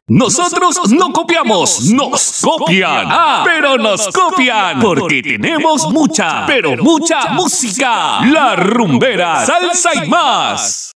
Nosotros no copiamos, nos copian. Pero nos copian porque tenemos mucha, pero mucha música. La Rumbera, salsa y más.